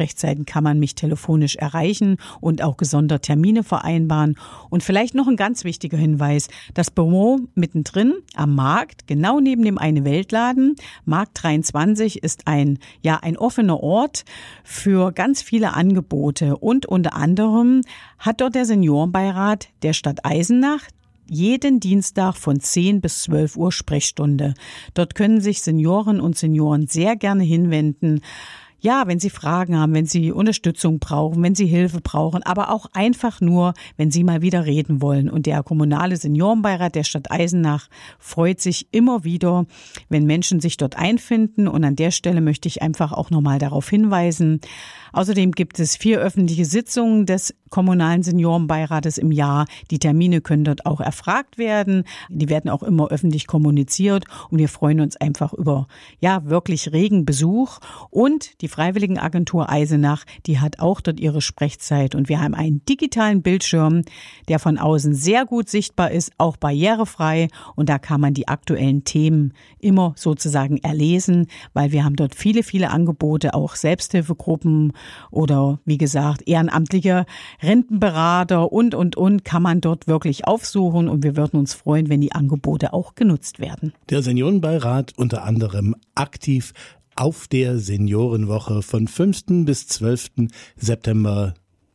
Sprechzeiten kann man mich telefonisch erreichen und auch gesondert Termine vereinbaren. Und vielleicht noch ein ganz wichtiger Hinweis, das Büro mittendrin am Markt, genau neben dem Eine-Welt-Laden, Markt 23 ist ein offener Ort für ganz viele Angebote und unter anderem hat dort der Seniorenbeirat der Stadt Eisenach jeden Dienstag von 10 bis 12 Uhr Sprechstunde. Dort können sich Senioren und Senioren sehr gerne hinwenden. Ja, wenn Sie Fragen haben, wenn Sie Unterstützung brauchen, wenn Sie Hilfe brauchen, aber auch einfach nur, wenn Sie mal wieder reden wollen. Und der kommunale Seniorenbeirat der Stadt Eisenach freut sich immer wieder, wenn Menschen sich dort einfinden. Und an der Stelle möchte ich einfach auch nochmal darauf hinweisen. Außerdem gibt es 4 öffentliche Sitzungen des kommunalen Seniorenbeirates im Jahr. Die Termine können dort auch erfragt werden. Die werden auch immer öffentlich kommuniziert und wir freuen uns einfach über wirklich regen Besuch. Und die Freiwilligenagentur Eisenach, die hat auch dort ihre Sprechzeit und wir haben einen digitalen Bildschirm, der von außen sehr gut sichtbar ist, auch barrierefrei und da kann man die aktuellen Themen immer sozusagen erlesen, weil wir haben dort viele, viele Angebote, auch Selbsthilfegruppen oder wie gesagt ehrenamtliche Rentenberater und kann man dort wirklich aufsuchen und wir würden uns freuen, wenn die Angebote auch genutzt werden. Der Seniorenbeirat unter anderem aktiv auf der Seniorenwoche von 5. bis 12. September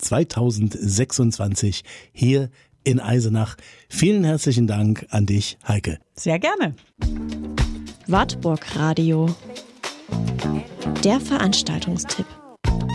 2026 hier in Eisenach. Vielen herzlichen Dank an dich, Heike. Sehr gerne. Wartburg Radio. Der Veranstaltungstipp.